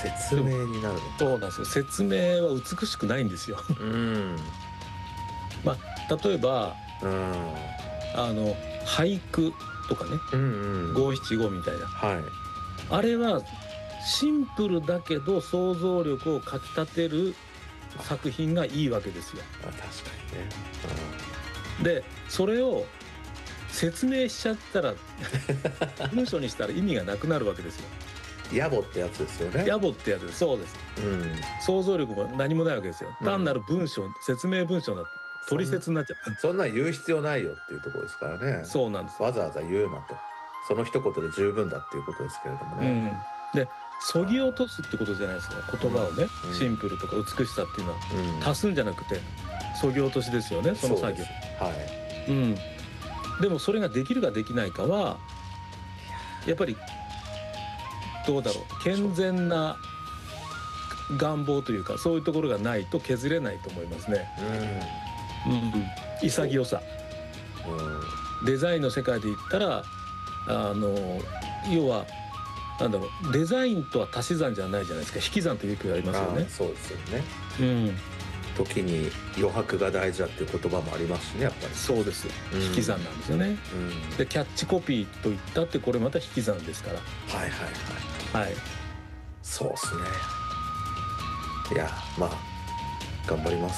説明になるの。 そうなんですよ。説明は美しくないんですよ。まあ例えば俳句とかね、五七五みたいな、あれはシンプルだけど想像力をかきたてる作品がいいわけですよ。 確かにね。 でそれを説明しちゃったら文章にしたら意味がなくなるわけですよ。 野暮ってやつですよね。 野暮ってやつです。そうです、想像力も何もないわけですよ。単なる文章、説明文章だと取説になっちゃう。 そんなん言う必要ないよっていうところですからね。 そうなんです。 わざわざ言うなと、その一言で十分だっていうことですけれどもね。 でそぎ落とすってことじゃないですか、言葉をね、シンプルとか美しさっていうのは、足すんじゃなくてそぎ落としですよね、その作業。でもそれができるかできないかはやっぱりどうだろう、健全な願望というかそういうところがないと削れないと思いますね。潔さ、デザインの世界で言ったら要はなんだろう、デザインとは足し算じゃないじゃないですか、引き算という句がありますよね。 そうですよね。時に余白が大事だっていう言葉もありますしね、やっぱり。 そうです、引き算なんですよね。でキャッチコピーと言ったってこれまた引き算ですから。 そうですね。いやまあ頑張ります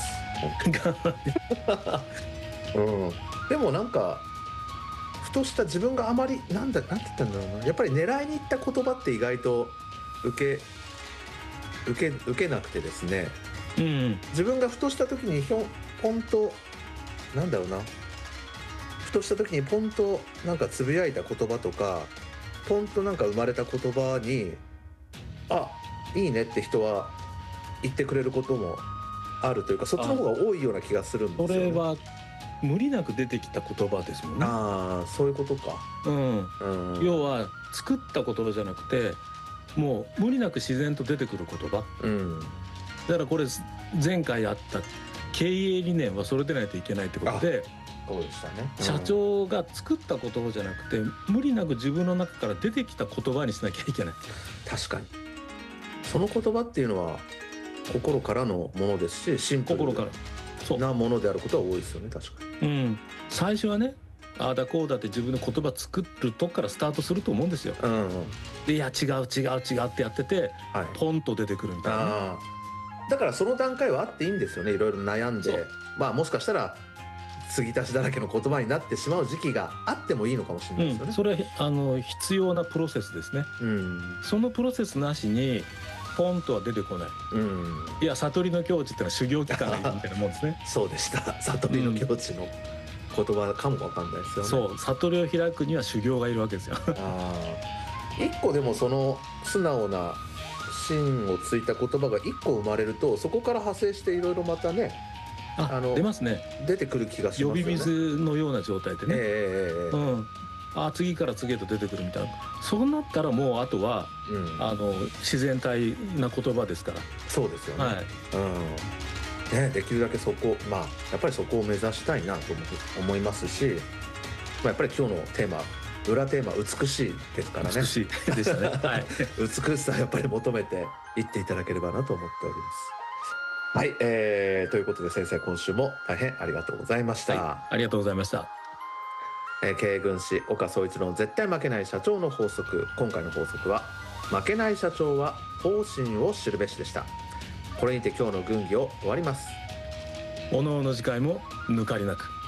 でもなんかふとした自分があまりなんて言ったんだろうな、やっぱり狙いにいった言葉って意外と受けなくてですね、自分がふとした時にポンとなんだろうな、ふとした時にポンとなんかつぶやいた言葉とか、ポンとなんか生まれた言葉にあ、いいねって人は言ってくれることもあるというか、そっちの方が多いような気がするんですよね。 それは無理なく出てきた言葉ですもんね。 そういうことか。 要は作った言葉じゃなくてもう無理なく自然と出てくる言葉、だからこれ前回あった経営理念はそれでないといけないってことで、 そうでしたね。 社長が作った言葉じゃなくて無理なく自分の中から出てきた言葉にしなきゃいけない。確かにその言葉っていうのは心からのものですし、シンプルなものであることは多いですよね。確かに、 最初はね、ああだこうだって自分の言葉作るとこからスタートすると思うんですよ。でいや違うってやってて、ポンと出てくるみたいな。 だからその段階はあっていいんですよね。いろいろ悩んで、もしかしたら継ぎ足しだらけの言葉になってしまう時期があってもいいのかもしれないですよね。 それは必要なプロセスですね。そのプロセスなしにポンとは出てこない。いや悟りの境地ってのは修行期間がいるみたいなもんですね。 そうでした。悟りの境地の言葉かもわかんないですよね。 そう悟りを開くには修行がいるわけですよ。 一個でもその素直な芯をついた言葉が一個生まれると、そこから派生していろいろまたね、 出ますね。 出てくる気がしますよね。 呼び水のような状態でね。次から次へと出てくるみたいな。そうなったらもうあとは、自然体な言葉ですから。 そうですよね。できるだけそこ、やっぱりそこを目指したいなと思いますし、やっぱり今日のテーマ、裏テーマ美しいですからね。 美しいでしたね。 美しさをやっぱり求めていっていただければなと思っております。ということで先生、今週も大変ありがとうございました。 ありがとうございました。 経営軍師岡総一郎の絶対負けない社長の法則。今回の法則は、負けない社長は方針を知るべしでした。これにて今日の軍議を終わります。 おのおの次回も抜かりなく。